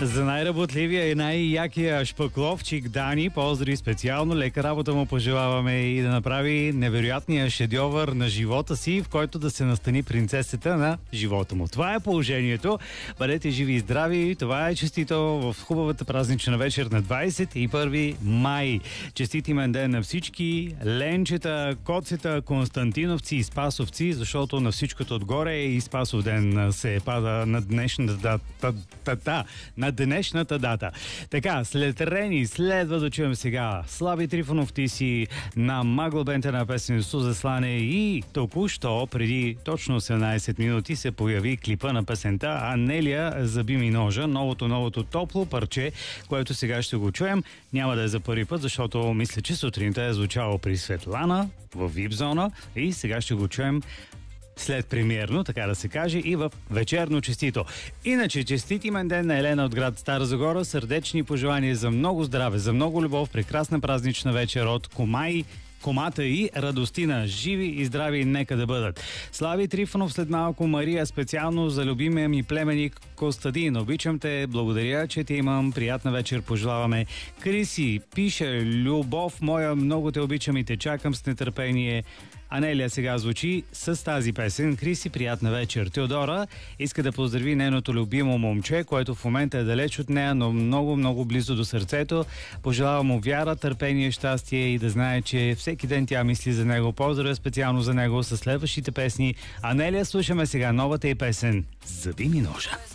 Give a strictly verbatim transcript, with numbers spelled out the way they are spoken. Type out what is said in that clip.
За най-работливия и най-якия шпакловчик Дани, поздрави специално, лека работа му пожелаваме и да направи невероятния шедьовър на живота си, в който да се настани принцесата на живота му. Това е положението. Бъдете живи и здрави. Това е честито в хубавата празнична вечер на двадесет и първи май. Честит имен ден на всички ленчета, коцета, константиновци и спасовци, защото на всичкото отгоре и Спасов ден се пада на днешната дата. На днешната дата. Така, след Рени следва да чуем сега Слави Трифонов, ти си на Магл Бента на песен Суза Слане и току-що, преди точно осемнадесет минути, се появи клипа на песента Анелия Заби ми ножа, новото, новото топло парче, което сега ще го чуем. Няма да е за първи път, защото мисля, че сутринта е звучало при Светлана в вип зона и сега ще го чуем след премиерно, така да се каже, и в вечерно честито. Иначе, честит имен ден на Елена от град Стара Загора. Сърдечни пожелания за много здраве, за много любов, прекрасна празнична вечер от Комай, Комата и Радостина. Живи и здрави нека да бъдат. Слави Трифонов след малко, Мария, специално за любимия ми племенник Костадин. Обичам те, благодаря, че те имам. Приятна вечер пожелаваме. Криси пише: любов моя, много те обичам и те чакам с нетърпение. Анелия сега звучи с тази песен. Криси, приятна вечер. Теодора иска да поздрави нейното любимо момче, което в момента е далеч от нея, но много, много близо до сърцето. Пожелавам му вяра, търпение, щастие и да знае, че всеки ден тя мисли за него. Поздравя специално за него с следващите песни. Анелия, слушаме сега новата й песен Заби ми ножа.